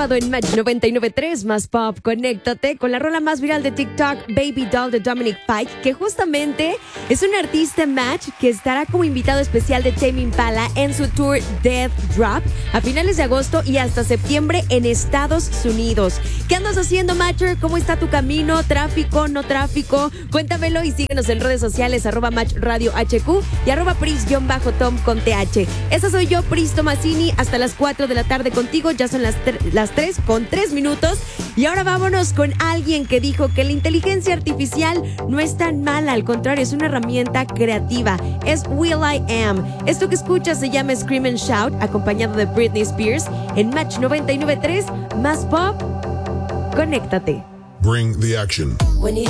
sábado en Match 99.3 más pop. Conéctate con la rola más viral de TikTok, Baby Doll de Dominic Fike, que justamente es un artista Match que estará como invitado especial de Tame Impala en su tour Death Drop a finales de agosto y hasta septiembre en Estados Unidos. ¿Qué andas haciendo, Matcher? ¿Cómo está tu camino? ¿Tráfico? ¿No tráfico? Cuéntamelo y síguenos en redes sociales @Match Radio HQ y @Pris_Tom con TH. Esa soy yo, Pris Tomasini, hasta las 4 de la tarde contigo. Ya son las 3:03. Y ahora vámonos con alguien que dijo que la inteligencia artificial no es tan mala, al contrario, es una herramienta creativa. Es will.i.am. Esto que escuchas se llama Scream and Shout, acompañado de Britney Spears en Match 99.3 más pop. Conéctate. Bring the action. When you